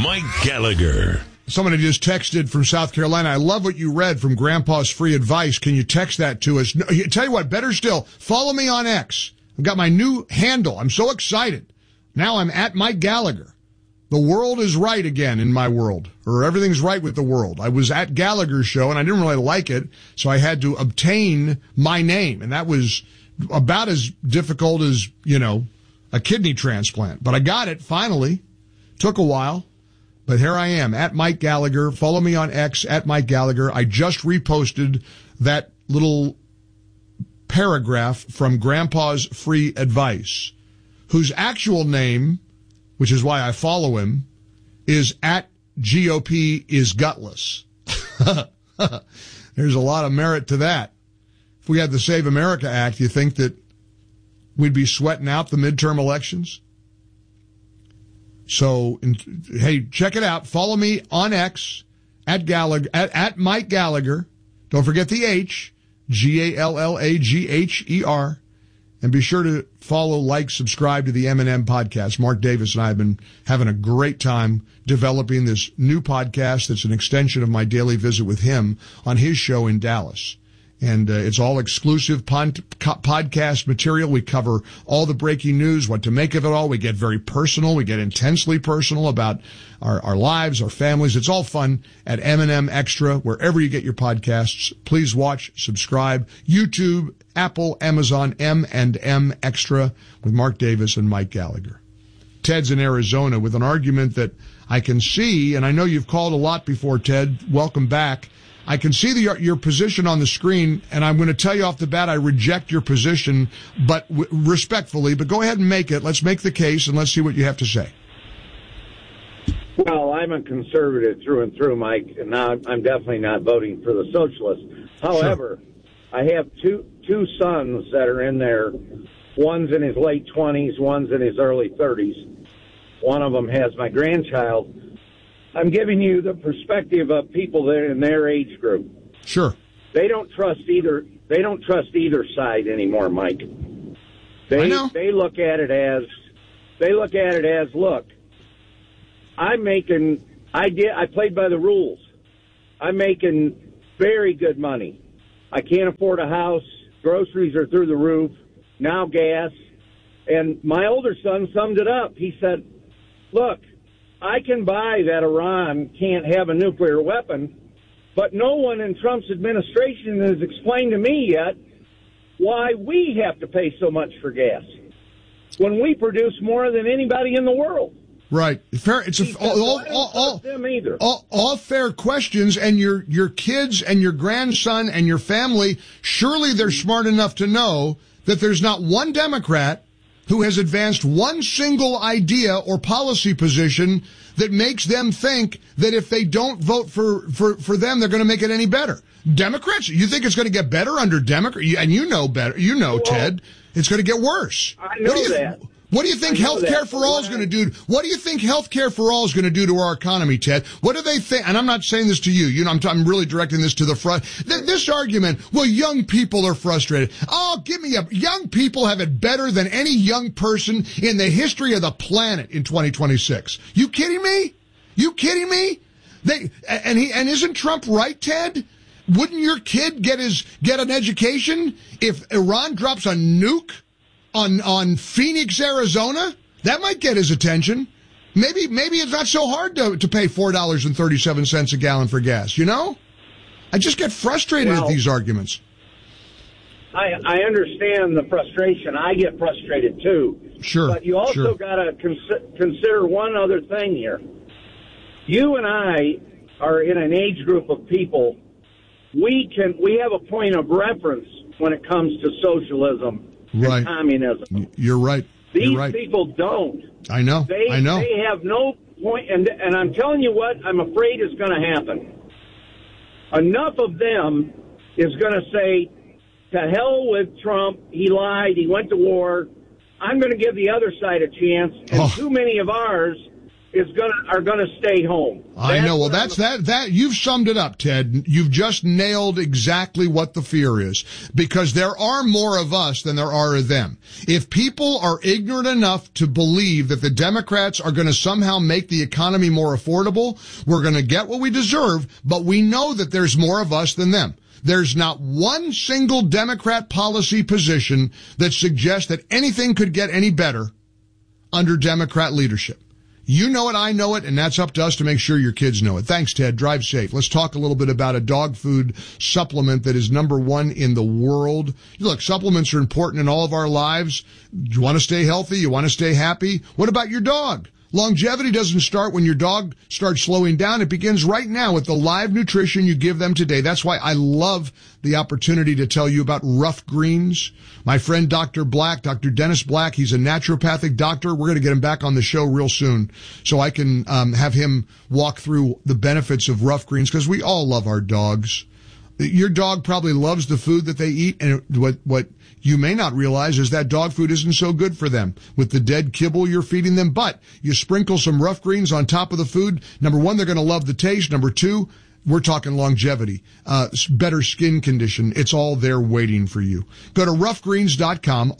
Mike Gallagher. Somebody just texted from South Carolina. I love what you read from Grandpa's free advice. Can you text that to us? No, tell you what, better still, follow me on X. I've got my new handle. I'm so excited. Now I'm at Mike Gallagher. The world is right again in my world, or everything's right with the world. I was at Gallagher's show, and I didn't really like it, so I had to obtain my name, and that was about as difficult as, a kidney transplant. But I got it, finally. Took a while. But here I am, at Mike Gallagher. Follow me on X, at Mike Gallagher. I just reposted that little paragraph from Grandpa's free advice, whose actual name, which is why I follow him, is at GOP is gutless. There's a lot of merit to that. If we had the Save America Act, you think that we'd be sweating out the midterm elections? So, hey, check it out. Follow me on X, at Gallagher, at Mike Gallagher. Don't forget the H, Gallagher. And be sure to follow, like, subscribe to the M&M podcast. Mark Davis and I have been having a great time developing this new podcast that's an extension of my daily visit with him on his show in Dallas. And it's all exclusive podcast material. We cover all the breaking news, what to make of it all. We get very personal. We get intensely personal about our lives, our families. It's all fun at M&M Extra, wherever you get your podcasts. Please watch, subscribe. YouTube, Apple, Amazon, M&M Extra with Mark Davis and Mike Gallagher. Ted's in Arizona with an argument that I can see, and I know you've called a lot before, Ted. Welcome back. I can see your position on the screen, and I'm going to tell you off the bat I reject your position, but respectfully. But go ahead and make it. Let's make the case, and let's see what you have to say. Well, I'm a conservative through and through, Mike, and now I'm definitely not voting for the socialists. However, sure. I have two sons that are in there. One's in his late 20s, one's in his early 30s. One of them has my grandchild. I'm giving you the perspective of people that are in their age group. Sure. They don't trust either side anymore, Mike. I know. They look at it as look, I played by the rules. I'm making very good money. I can't afford a house. Groceries are through the roof. Now gas. And my older son summed it up. He said, look, I can buy that Iran can't have a nuclear weapon, but no one in Trump's administration has explained to me yet why we have to pay so much for gas when we produce more than anybody in the world. Right. Fair. It's all fair questions, and your kids and your grandson and your family, surely they're smart enough to know that there's not one Democrat who has advanced one single idea or policy position that makes them think that if they don't vote for them, they're going to make it any better. Democrats, you think it's going to get better under Democrat? And you know better. You know, well, Ted, it's going to get worse. I know that. What do you think healthcare for all is going to do? What do you think healthcare for all is going to do to our economy, Ted? What do they think? And I'm not saying this to you. I'm really directing this to the front. This argument, well, young people are frustrated. Oh, young people have it better than any young person in the history of the planet in 2026. You kidding me? And isn't Trump right, Ted? Wouldn't your kid get an education if Iran drops a nuke on Phoenix, Arizona? That might get his attention. Maybe it's not so hard to pay $4.37 a gallon for gas, I just get frustrated at these arguments. I understand the frustration. I get frustrated too. Sure. But you also got to consider one other thing here. You and I are in an age group of people. We have a point of reference when it comes to socialism. Right. And communism. You're right. These people don't. I know. They have no point, and I'm telling you what I'm afraid is going to happen. Enough of them is going to say, to hell with Trump, he lied, he went to war, I'm going to give the other side a chance, and too many of ours are gonna stay home. I know. Well, that's that. You've summed it up, Ted. You've just nailed exactly what the fear is, because there are more of us than there are of them. If people are ignorant enough to believe that the Democrats are going to somehow make the economy more affordable, we're going to get what we deserve, but we know that there's more of us than them. There's not one single Democrat policy position that suggests that anything could get any better under Democrat leadership. You know it, I know it, and that's up to us to make sure your kids know it. Thanks, Ted. Drive safe. Let's talk a little bit about a dog food supplement that is #1 in the world. Look, supplements are important in all of our lives. You want to stay healthy? You want to stay happy? What about your dog? Longevity doesn't start when your dog starts slowing down. It begins right now with the live nutrition you give them today. That's why I love the opportunity to tell you about Rough Greens. My friend Dr. Black, Dr. Dennis Black, he's a naturopathic doctor. We're going to get him back on the show real soon so I can have him walk through the benefits of Rough Greens, because we all love our dogs. Your dog probably loves the food that they eat, and what you may not realize is that dog food isn't so good for them with the dead kibble you're feeding them. But you sprinkle some Rough Greens on top of the food. #1, they're going to love the taste. #2, we're talking longevity, better skin condition. It's all there waiting for you. Go to roughgreens.com,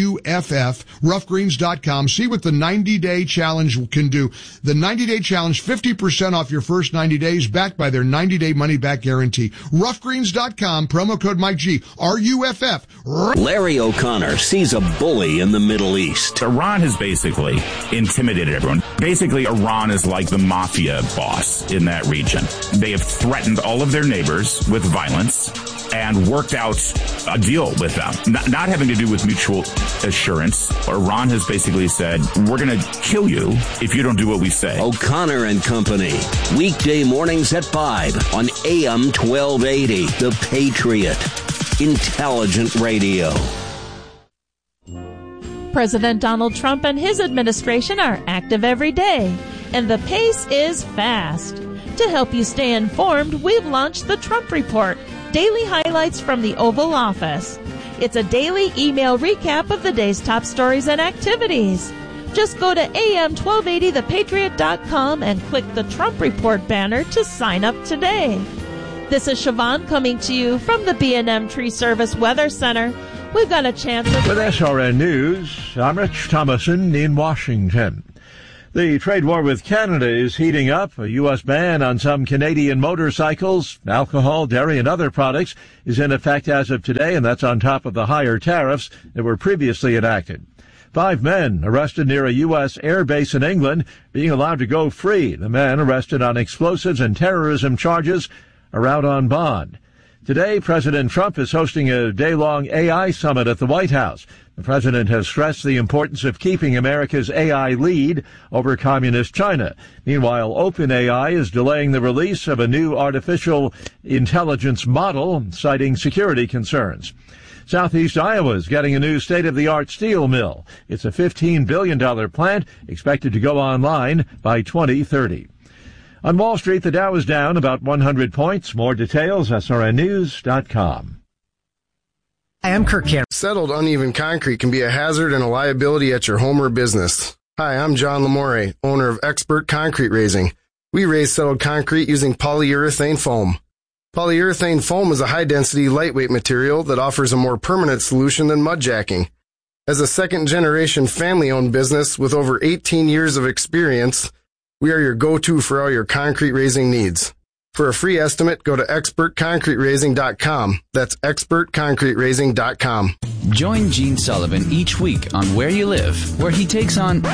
RUFF, roughgreens.com. See what the 90-day challenge can do. The 90-day challenge, 50% off your first 90 days, backed by their 90-day money-back guarantee. Roughgreens.com, promo code Mike G, RUFF. Larry O'Connor sees a bully in the Middle East. Iran has basically intimidated everyone. Basically, Iran is like the mafia boss in that region. They have threatened all of their neighbors with violence and worked out a deal with them, not having to do with mutual assurance. Iran has basically said, we're going to kill you if you don't do what we say. O'Connor and Company, weekday mornings at 5 on AM 1280, The Patriot. Intelligent radio. President Donald Trump and his administration are active every day, and the pace is fast. To help you stay informed, we've launched the Trump Report, daily highlights from the Oval Office. It's a daily email recap of the day's top stories and activities. Just go to am1280thepatriot.com and click the Trump Report banner to sign up today. This is Siobhan coming to you from the B&M Tree Service Weather Center. We've got a chance of... With SRN News, I'm Rich Thomason in Washington. The trade war with Canada is heating up. A U.S. ban on some Canadian motorcycles, alcohol, dairy, and other products is in effect as of today, and that's on top of the higher tariffs that were previously enacted. 5 men arrested near a U.S. air base in England being allowed to go free. The men arrested on explosives and terrorism charges are out on bond. Today, President Trump is hosting a day-long AI summit at the White House. The president has stressed the importance of keeping America's AI lead over communist China. Meanwhile, OpenAI is delaying the release of a new artificial intelligence model, citing security concerns. Southeast Iowa is getting a new state-of-the-art steel mill. It's a $15 billion plant expected to go online by 2030. On Wall Street, the Dow is down about 100 points. More details, srnnews.com. Hi, I'm Kirk Cameron. Settled uneven concrete can be a hazard and a liability at your home or business. Hi, I'm John Lamore, owner of Expert Concrete Raising. We raise settled concrete using polyurethane foam. Polyurethane foam is a high-density, lightweight material that offers a more permanent solution than mud jacking. As a second-generation family-owned business with over 18 years of experience, we are your go-to for all your concrete raising needs. For a free estimate, go to expertconcreteraising.com. That's expertconcreteraising.com. Join Gene Sullivan each week on Where You Live, where he takes on...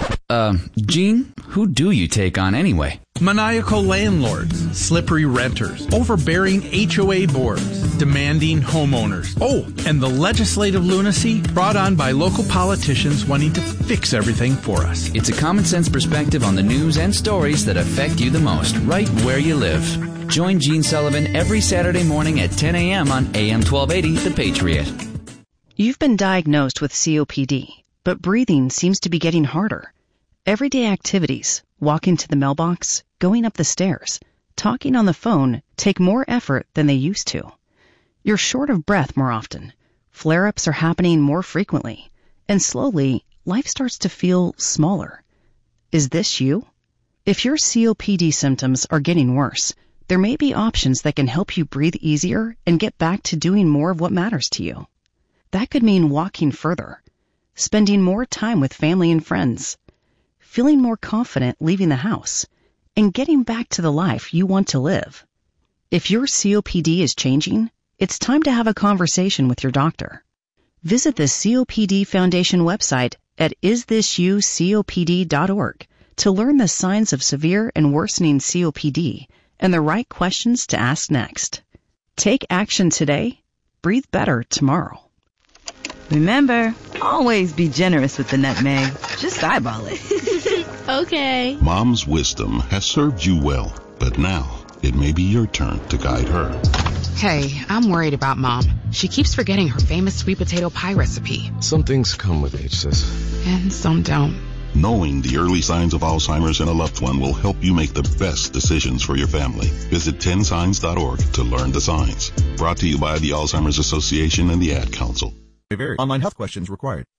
Gene, who do you take on anyway? Maniacal landlords, slippery renters, overbearing HOA boards, demanding homeowners. Oh, and the legislative lunacy brought on by local politicians wanting to fix everything for us. It's a common sense perspective on the news and stories that affect you the most, right where you live. Join Gene Sullivan every Saturday morning at 10 a.m. on AM 1280, The Patriot. You've been diagnosed with COPD, but breathing seems to be getting harder. Everyday activities, walking to the mailbox, going up the stairs, talking on the phone take more effort than they used to. You're short of breath more often. Flare-ups are happening more frequently. And slowly, life starts to feel smaller. Is this you? If your COPD symptoms are getting worse, there may be options that can help you breathe easier and get back to doing more of what matters to you. That could mean walking further, spending more time with family and friends, feeling more confident leaving the house, and getting back to the life you want to live. If your COPD is changing, it's time to have a conversation with your doctor. Visit the COPD Foundation website at isthisyoucopd.org to learn the signs of severe and worsening COPD and the right questions to ask next. Take action today. Breathe better tomorrow. Remember, always be generous with the nutmeg. Just eyeball it. Okay. Mom's wisdom has served you well, but now it may be your turn to guide her. Hey, I'm worried about Mom. She keeps forgetting her famous sweet potato pie recipe. Some things come with age, sis. And some don't. Knowing the early signs of Alzheimer's in a loved one will help you make the best decisions for your family. Visit 10signs.org to learn the signs. Brought to you by the Alzheimer's Association and the Ad Council. Online health questions required.